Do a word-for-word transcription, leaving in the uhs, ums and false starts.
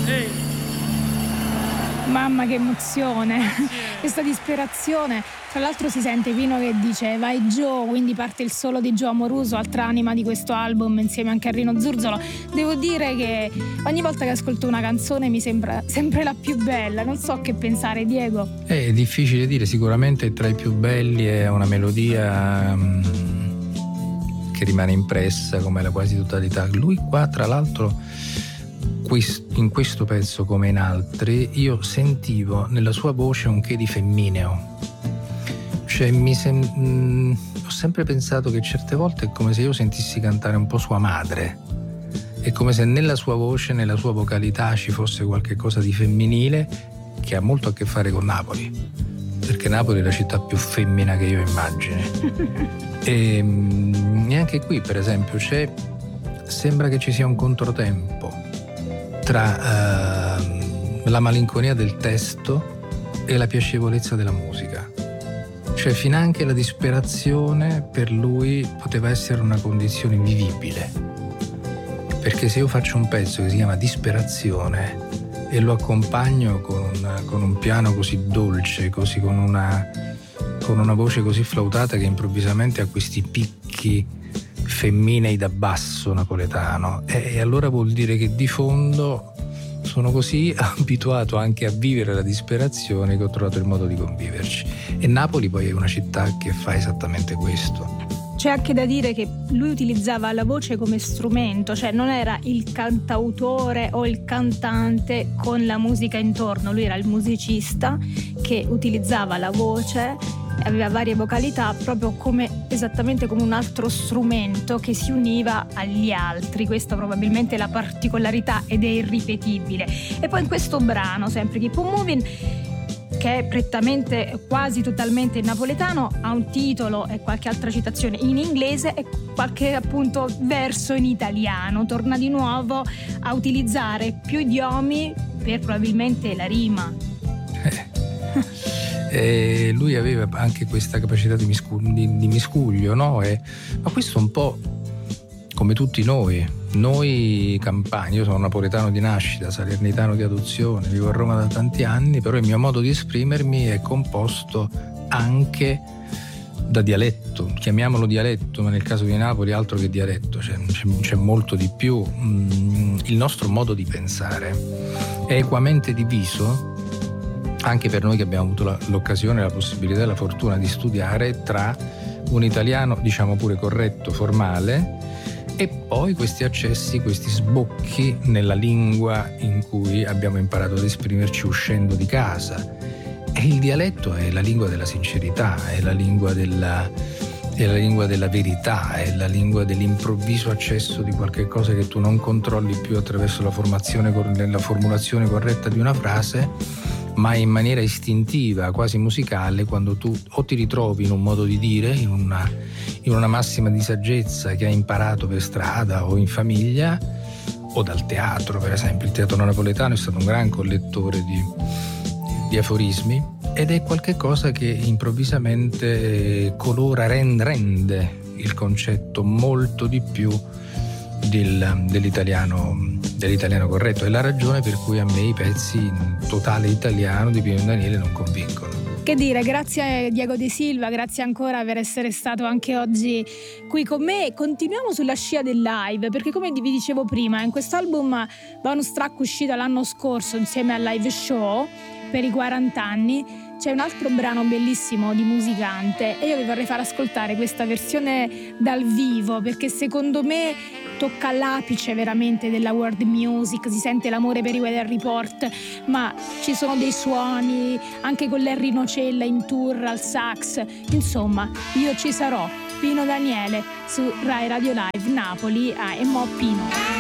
Mamma che emozione, questa disperazione. Tra l'altro si sente Pino che dice vai Joe, quindi parte il solo di Joe Amoruso, altra anima di questo album insieme anche a Rino Zurzolo. Devo dire che ogni volta che ascolto una canzone mi sembra sempre la più bella, non so che pensare, Diego. È difficile dire, sicuramente tra i più belli è una melodia um, che rimane impressa come la quasi totalità. Lui qua tra l'altro in questo pezzo come in altri io sentivo nella sua voce un che di femmineo, cioè mi sem- mh, ho sempre pensato che certe volte è come se io sentissi cantare un po' sua madre, è come se nella sua voce, nella sua vocalità ci fosse qualche cosa di femminile che ha molto a che fare con Napoli, perché Napoli è la città più femmina che io immagini. e, mh, e anche qui per esempio c'è, sembra che ci sia un controtempo tra uh, la malinconia del testo e la piacevolezza della musica. Cioè finanche la disperazione per lui poteva essere una condizione vivibile, perché se io faccio un pezzo che si chiama Disperazione e lo accompagno con un, con un piano così dolce, così con una, con una voce così flautata che improvvisamente ha questi picchi femminei da basso napoletano, e allora vuol dire che di fondo sono così abituato anche a vivere la disperazione che ho trovato il modo di conviverci. E Napoli poi è una città che fa esattamente questo. C'è anche da dire che lui utilizzava la voce come strumento, cioè non era il cantautore o il cantante con la musica intorno, lui era il musicista che utilizzava la voce, aveva varie vocalità proprio come esattamente come un altro strumento che si univa agli altri. Questa probabilmente è la particolarità ed è irripetibile. E poi in questo brano, sempre Keep on Moving, che è prettamente quasi totalmente in napoletano, ha un titolo e qualche altra citazione in inglese e qualche appunto verso in italiano. Torna di nuovo a utilizzare più idiomi per probabilmente la rima. E lui aveva anche questa capacità di, miscu- di, di miscuglio, no? E, ma questo un po' come tutti noi, noi campani. Io sono napoletano di nascita, salernitano di adozione, vivo a Roma da tanti anni, però il mio modo di esprimermi è composto anche da dialetto, chiamiamolo dialetto, ma nel caso di Napoli altro che dialetto, c'è, c'è, c'è molto di più. Mm, il nostro modo di pensare è equamente diviso, anche per noi che abbiamo avuto la, l'occasione, la possibilità e la fortuna di studiare, tra un italiano diciamo pure corretto, formale, e poi questi accessi, questi sbocchi nella lingua in cui abbiamo imparato ad esprimerci uscendo di casa. E il dialetto è la lingua della sincerità, è la lingua della, è la lingua della verità, è la lingua dell'improvviso accesso di qualche cosa che tu non controlli più attraverso la formazione, la formulazione corretta di una frase, ma in maniera istintiva, quasi musicale, quando tu o ti ritrovi in un modo di dire, in una, in una massima di saggezza che hai imparato per strada o in famiglia o dal teatro. Per esempio il teatro napoletano è stato un gran collettore di, di aforismi, ed è qualche cosa che improvvisamente colora, rende il concetto molto di più del, dell'italiano, dell'italiano corretto. È la ragione per cui a me i pezzi in totale italiano di Pino Daniele non convincono. Che dire, grazie a Diego De Silva, grazie ancora per essere stato anche oggi qui con me. Continuiamo sulla scia del live, perché come vi dicevo prima, in questo album bonus track uscito l'anno scorso insieme al live show per i quaranta anni c'è un altro brano bellissimo di Musicante, e io vi vorrei far ascoltare questa versione dal vivo, perché secondo me tocca l'apice veramente della world music. Si sente l'amore per i Weather Report, ma ci sono dei suoni anche con Larry Nocella in tour al sax. Insomma, io ci sarò. Pino Daniele su Rai Radio Live Napoli. Ah, e mo Pino.